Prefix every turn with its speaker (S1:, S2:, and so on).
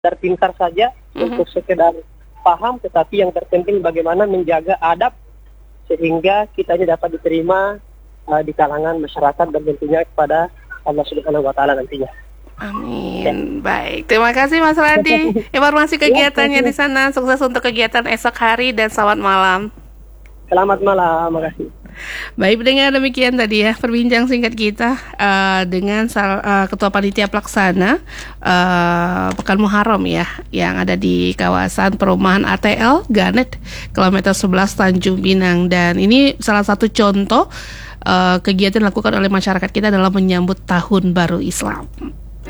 S1: sekedar pintar saja, untuk sekedar paham, tetapi yang terpenting bagaimana menjaga adab sehingga kitanya dapat diterima di kalangan masyarakat dan tentunya kepada Allah Subhanahu wa taala nantinya.
S2: Amin. Baik, terima kasih Mas Radi. Informasi kegiatannya di sana. Sukses untuk kegiatan esok hari dan selamat malam.
S1: Selamat malam, makasih.
S2: Baik, pendengar, demikian tadi ya perbincang singkat kita dengan Ketua Panitia Pelaksana Pekan Muharram ya, yang ada di kawasan perumahan ATL Ganet, kilometer 11 Tanjung Pinang. Dan ini salah satu contoh kegiatan dilakukan oleh masyarakat kita dalam menyambut Tahun Baru Islam.